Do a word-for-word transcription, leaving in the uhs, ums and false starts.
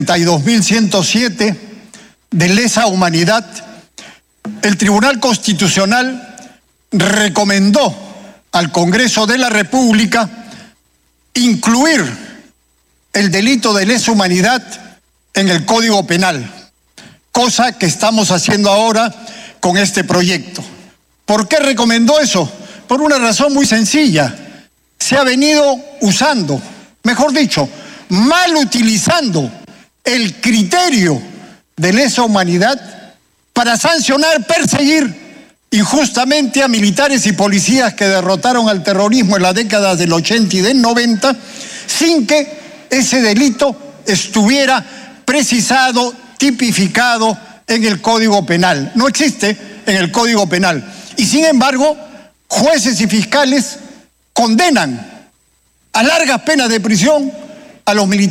treinta y dos mil ciento siete de lesa humanidad, el Tribunal Constitucional recomendó al Congreso de la República incluir el delito de lesa humanidad en el Código Penal, cosa que estamos haciendo ahora con este proyecto. ¿Por qué recomendó eso? Por una razón muy sencilla. Se ha venido usando, mejor dicho, mal utilizando el criterio de lesa humanidad para sancionar, perseguir injustamente a militares y policías que derrotaron al terrorismo en las décadas del ochenta y del noventa, sin que ese delito estuviera precisado, tipificado en el Código Penal. No existe en el Código Penal. Y sin embargo, jueces y fiscales condenan a largas penas de prisión a los militares.